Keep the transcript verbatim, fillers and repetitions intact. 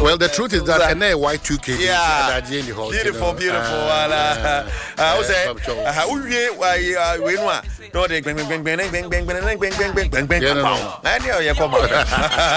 Well, the truth is that and Y two K. Yeah. Beautiful, beautiful. Uh, I say, how we we know. No, they bang bang bang bang bang bang bang bang bang bang bang bang bang. I know you come on.